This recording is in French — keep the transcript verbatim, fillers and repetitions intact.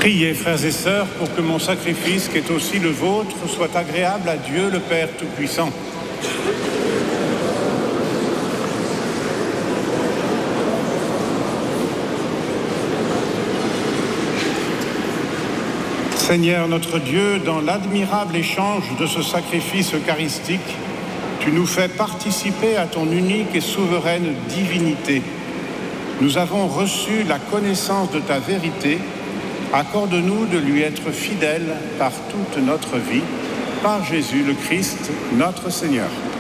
Priez, frères et sœurs, pour que mon sacrifice, qui est aussi le vôtre, soit agréable à Dieu le Père Tout-Puissant. Seigneur notre Dieu, dans l'admirable échange de ce sacrifice eucharistique, tu nous fais participer à ton unique et souveraine divinité. Nous avons reçu la connaissance de ta vérité. Accorde-nous de lui être fidèles par toute notre vie, par Jésus le Christ, notre Seigneur.